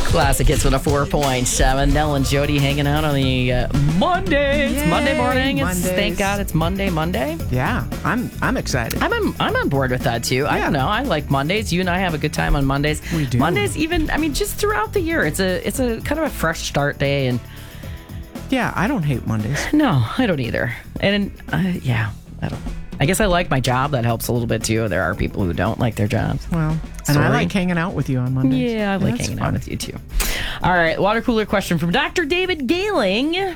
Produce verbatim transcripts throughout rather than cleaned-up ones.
Classic Hits with a four point seven. Nell and Jody hanging out on the uh, Monday. It's Yay, Monday morning. It's, Mondays. thank God it's Monday, Monday. Yeah, I'm I'm excited. I'm on, I'm on board with that too. I Yeah. don't know. I like Mondays. You and I have a good time on Mondays. We do. Mondays, even I mean, just throughout the year, it's a it's a kind of a fresh start day. And Yeah, I don't hate Mondays. no, I don't either. And uh, yeah, I don't. I guess I like my job. That helps a little bit too. There are people who don't like their jobs. Well, and Sorry. I like hanging out with you on Mondays. Yeah, I like That's hanging fun. out with you too. All right, water cooler question from Doctor David Gailing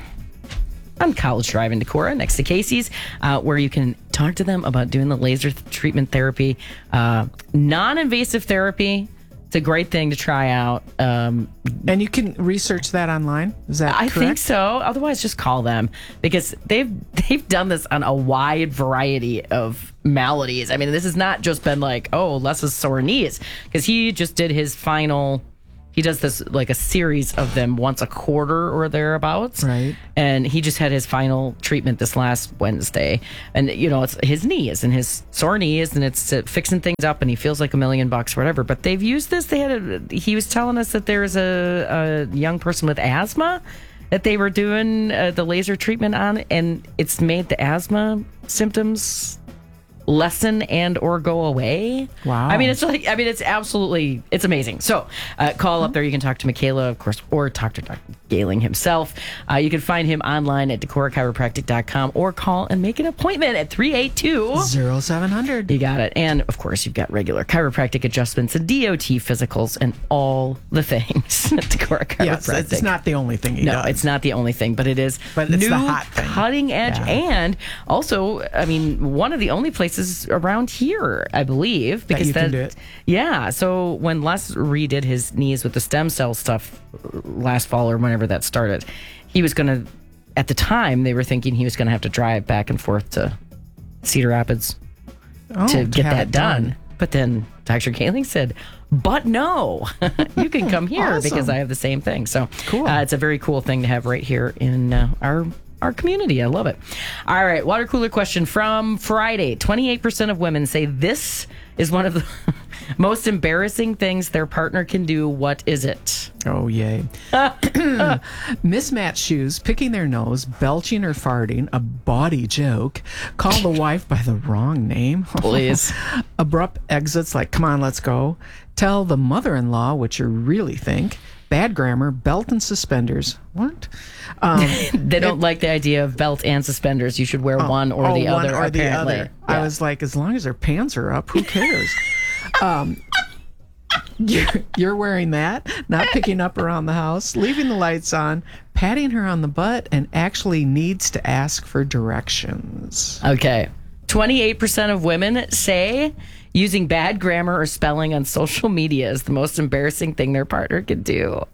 on College Drive in Decorah next to Casey's, uh, where you can talk to them about doing the laser th- treatment therapy, uh, non-invasive therapy. It's a great thing to try out. Um, And you can research that online. Is that I correct? think so. Otherwise, just call them because they've they've done this on a wide variety of maladies. I mean, this has not just been like, oh, Les's sore knees, because he just did his final. He does this like a series of them once a quarter or thereabouts. Right. And he just had his final treatment this last Wednesday. And, you know, it's his knees and his sore knees, and it's uh, fixing things up, and he feels like a million bucks or whatever. But they've used this. They had a, he was telling us that there's a, a young person with asthma that they were doing uh, the laser treatment on, and it's made the asthma symptoms lessen and or go away. Wow. I mean, it's like, I mean, it's absolutely, it's amazing. So uh, call up there. You can talk to Michaela, of course, or talk to Doctor Gailing himself. Uh, you can find him online at decorah chiropractic dot com or call and make an appointment at three eight two Zero seven hundred. You got it. And of course, you've got regular chiropractic adjustments and D O T physicals and all the things at Decorah Chiropractic. Yes, it's not the only thing he No, does. it's not the only thing, but it is But it's new, the hot thing. cutting edge, Yeah. and also, I mean, one of the only places around here, I believe, because you can do it. Yeah. So when Les redid his knees with the stem cell stuff last fall or whenever that started, he was going to. At the time, they were thinking he was going to have to drive back and forth to Cedar Rapids Oh, to get have that it done. But then Doctor Gailing said, but no, you can come here Awesome. because I have the same thing. So Cool. uh, it's a very cool thing to have right here in uh, our our community. I love it. All right, water cooler question from Friday. twenty-eight percent of women say this is one of the most embarrassing things their partner can do. What is it? Oh, yay. Mismatched shoes, picking their nose, belching or farting, a bawdy joke, call the wife by the wrong name. Please. Abrupt exits like, come on, let's go. Tell the mother-in-law what you really think. Bad grammar, belt and suspenders. What? Um, They don't like the idea of belt and suspenders. You should wear one or oh, the one other, or the apparently. other. I Yeah. was like, as long as her pants are up, who cares? um, you're, you're wearing that, not picking up around the house, leaving the lights on, patting her on the butt, and actually needs to ask for directions. Okay. twenty-eight percent of women say using bad grammar or spelling on social media is the most embarrassing thing their partner can do.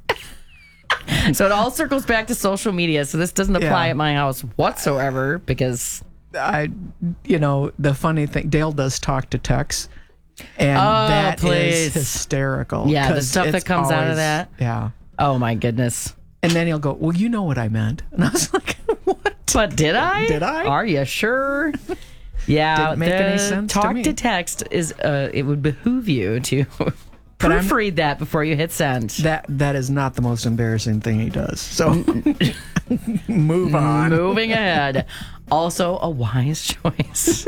So it all circles back to social media. So this doesn't apply Yeah. at my house whatsoever because I, you know, the funny thing, Dale does talk to Tux, and Oh, that is please. hysterical. Yeah, the 'cause stuff that it's comes out of always- that. Yeah. oh my goodness. And then he'll go, well, you know what I meant. And I was like, what? But did I? Did I? Are you sure? Yeah, Didn't make the any sense to talk me. to text is uh it would behoove you to But I'm- proofread that before you hit send. That That is not the most embarrassing thing he does. So move on. Moving ahead. Also a wise choice.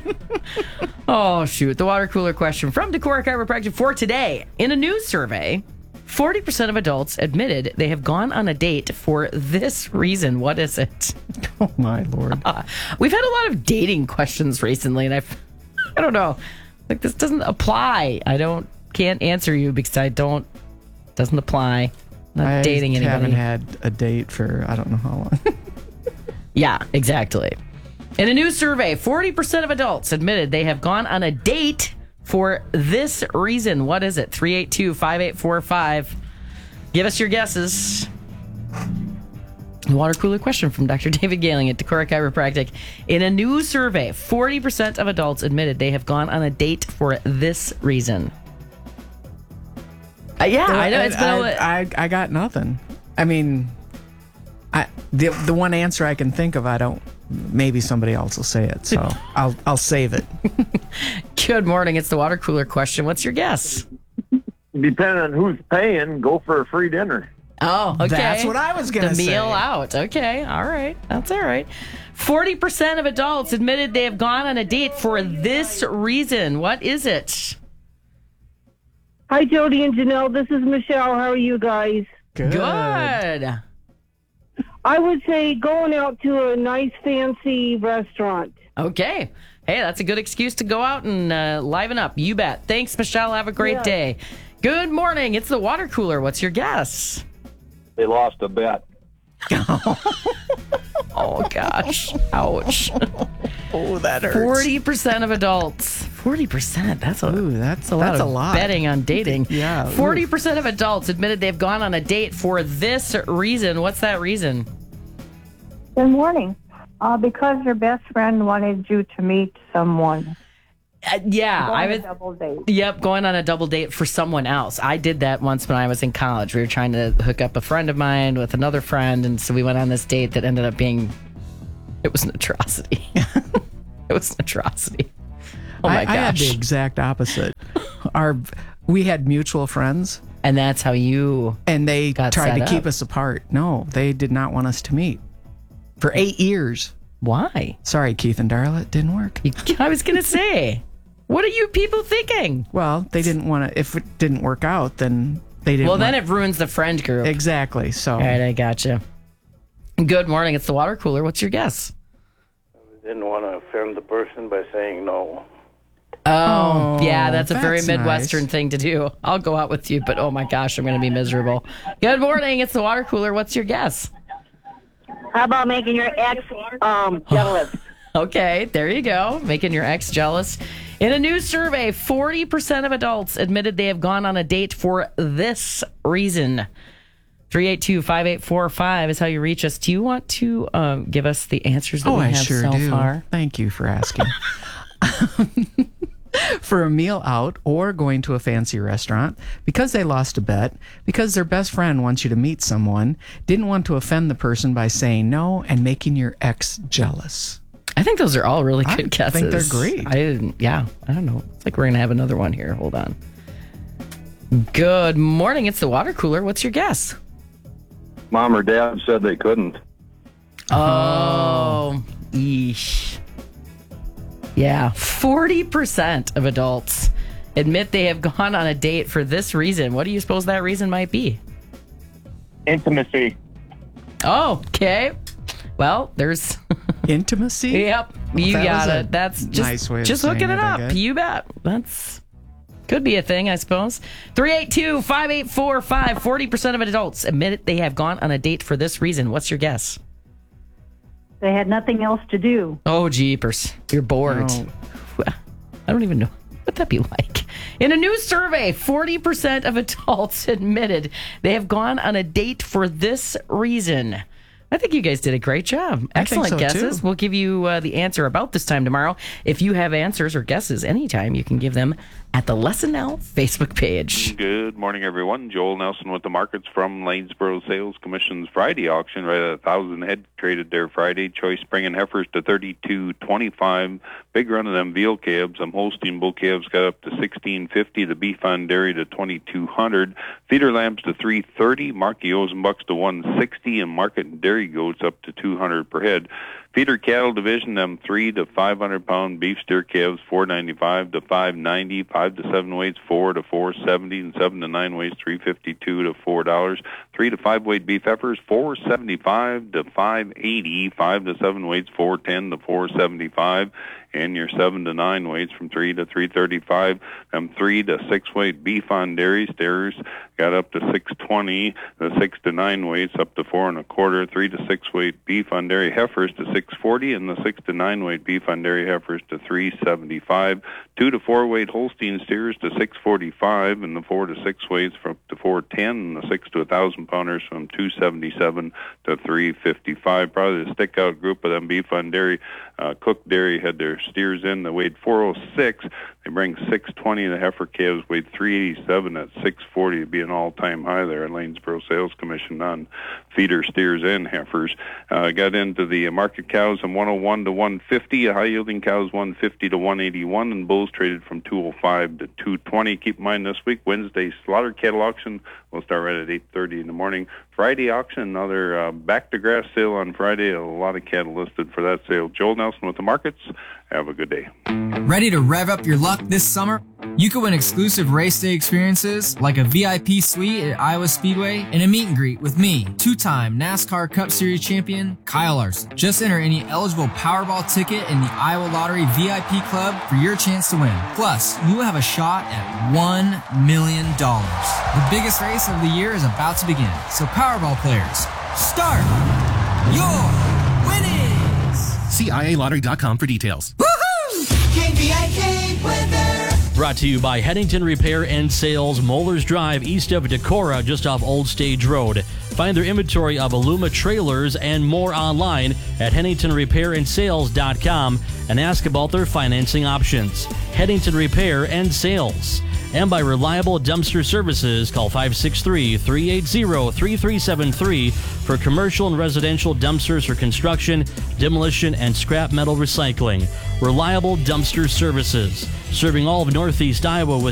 Oh, shoot. The water cooler question from Decorah Chiropractic for today. In a new survey, forty percent of adults admitted they have gone on a date for this reason. What is it? Oh, my Lord. Uh, we've had a lot of dating questions recently, and I've, I don't know. Like, this doesn't apply. I don't, can't answer you because I don't, doesn't apply. Not I dating anybody. haven't had a date for I don't know how long. Yeah, exactly. In a new survey, forty percent of adults admitted they have gone on a date for this reason. What is it? three eight two, five eight four five. Give us your guesses. Water cooler question from Doctor David Gailing at Decorah Chiropractic. In a new survey, forty percent of adults admitted they have gone on a date for this reason. Uh, yeah, I know. It's been a li- I, I, I got nothing. I mean, I the the one answer I can think of, I don't. Maybe somebody else will say it, so I'll I'll save it. Good morning. It's the water cooler question. What's your guess? depending on who's paying, go for a free dinner. Oh, okay. That's what I was going to The say. meal out. Okay, all right. That's all right. forty percent of adults admitted they have gone on a date for this reason. What is it? Hi, Jody and Janelle. This is Michelle. How are you guys? Good. Good. I would say going out to a nice, fancy restaurant. Okay. Hey, that's a good excuse to go out and uh, liven up. You bet. Thanks, Michelle. Have a great Yeah. day. Good morning. It's the water cooler. What's your guess? They lost a bet. Oh, gosh. Ouch. Oh, that hurts. forty percent of adults. forty percent. That's a, Ooh, that's, a lot that's of a lot. betting on dating. Yeah, oof. forty percent of adults admitted they've gone on a date for this reason. What's that reason? Good morning. Uh, because your best friend wanted you to meet someone. Uh, yeah, Go I on a was. double date. Yep, going on a double date for someone else. I did that once when I was in college. We were trying to hook up a friend of mine with another friend, and so we went on this date that ended up being. It was an atrocity. It was an atrocity. Oh my I, I had gosh! the exact opposite. Our we had mutual friends, And that's how you. and they Got tried set to keep up. us apart. No, they did not want us to meet for eight years. Why? Sorry, Keith and Darla, it didn't work. You, I was gonna say, what are you people thinking? Well, they didn't want to. If it didn't work out, then they didn't. Well, then want, it ruins the friend group. exactly. So All right, I gotcha. Good morning. It's the water cooler. What's your guess? Didn't want to offend the person by saying no. Oh, yeah, that's a very that's Midwestern nice. thing to do. I'll go out with you, but oh my gosh, I'm going to be miserable. Good morning. It's the water cooler. What's your guess? How about making your ex um, jealous? Okay, there you go. Making your ex jealous. In a new survey, forty percent of adults admitted they have gone on a date for this reason. three eight two, five eight four five is how you reach us. Do you want to uh, give us the answers that oh, we I have sure so do. far? Thank you for asking. For a meal out or going to a fancy restaurant, because they lost a bet, because their best friend wants you to meet someone, didn't want to offend the person by saying no, and making your ex jealous. I think those are all really I good guesses. think they're great. I didn't, yeah, I don't know. It's like we're going to have another one here. Hold on. Good morning. It's the water cooler. What's your guess? Mom or dad said they couldn't. Oh, eesh. Yeah, forty percent of adults admit they have gone on a date for this reason. What do you suppose that reason might be? Intimacy. Oh, okay. Well, there's. Intimacy? Yep, you That got was a it. That's just nice way of just saying looking it it, I up. guess. You bet. That's could be a thing, I suppose. three eight two, five eight four five. forty percent of adults admit they have gone on a date for this reason. What's your guess? They had nothing else to do. Oh, jeepers. You're bored. Oh. I don't even know what that'd be like. In a new survey, forty percent of adults admitted they have gone on a date for this reason. I think you guys did a great job. I think Excellent so, guesses. too. We'll give you uh, the answer about this time tomorrow. If you have answers or guesses anytime, you can give them at the Lesson Now Facebook page. Good morning, everyone. Joel Nelson with the markets from Lanesboro Sales Commission's Friday auction. Right at a thousand head traded there Friday. Choice spring and heifers to thirty-two twenty-five. Big run of them veal calves. I'm Holstein bull calves got up to sixteen fifty. The beef on dairy to twenty-two hundred. Feeder lambs to three thirty. Marky and bucks to one sixty, and market and dairy goats up to two hundred per head. Feeder cattle division, them three to five hundred pound beef steer calves, four ninety-five to five ninety, five to seven weights, four to four seventy, and seven to nine weights, three fifty-two to four dollars. Three to five weight beef heifers, four seventy-five to five eighty, five to seven weights, four ten to four seventy-five. And your seven to nine weights from three to three thirty-five. Them three to six weight beef on dairy steers got up to six twenty. The six to nine weights up to four and a quarter. Three to six weight beef on dairy heifers to six forty, and the six to nine weight beef on dairy heifers to three seventy-five. Two to four weight Holstein steers to six forty-five, and the four to six weights from to four ten, and the six to a thousand pounders from two seventy-seven to three fifty-five. Probably the stick out group of them beef on dairy. Uh, Cook Dairy had their steers in that weighed four oh six. They bring six twenty. The heifer calves weighed three eighty-seven at six forty. It'd be an all-time high there at Lanesboro Sales Commission on feeder steers and heifers. Uh, got into the market cows from one oh one to one fifty. High-yielding cows one fifty to one eighty-one, and bulls traded from two oh five to two twenty. Keep in mind this week, Wednesday slaughter cattle auction will start right at eight thirty in the morning. Friday auction, another uh, back-to-grass sale on Friday. A lot of cattle listed for that sale. Joel Nelson with the markets. Have a good day. Ready to rev up your luck this summer? You could win exclusive race day experiences like a V I P suite at Iowa Speedway and a meet and greet with me, two-time NASCAR Cup Series champion Kyle Larson. Just enter any eligible Powerball ticket in the Iowa Lottery V I P Club for your chance to win. Plus, you will have a shot at one million dollars. The biggest race of the year is about to begin, so Powerball players, start your winnings! See I A lottery dot com for details. K V I K weather. Brought to you by Hennington Repair and Sales, Mollers Drive, east of Decorah, just off Old Stage Road. Find their inventory of Aluma trailers and more online at Hennington Repair and Sales dot com and ask about their financing options. Hennington Repair and Sales. And by Reliable Dumpster Services, call five six three, three eight zero, three three seven three for commercial and residential dumpsters for construction, demolition, and scrap metal recycling. Reliable Dumpster Services, serving all of Northeast Iowa with